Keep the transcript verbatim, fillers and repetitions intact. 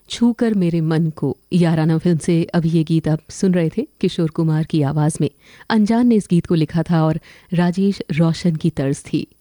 छू कर मेरे मन को, याराना फिल्म से अभी ये गीत आप सुन रहे थे किशोर कुमार की आवाज़ में। अनजान ने इस गीत को लिखा था और राजेश रोशन की तर्ज थी।